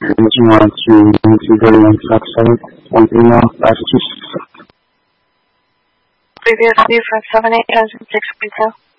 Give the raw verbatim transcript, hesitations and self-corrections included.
and you want to nine two zero one five seven one email five two six. Previously for seven eight thousand six retail.